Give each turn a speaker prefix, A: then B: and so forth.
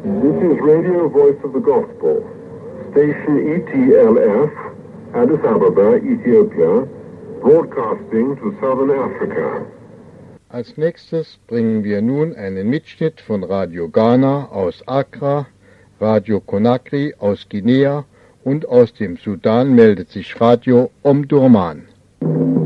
A: This is Radio Voice of the Gospel, Station ETLF, Addis Ababa, Ethiopia, broadcasting to Southern Africa.
B: Als nächstes bringen wir nun einen Mitschnitt von Radio Ghana aus Accra, Radio Conakry aus Guinea und aus dem Sudan meldet sich Radio Omdurman.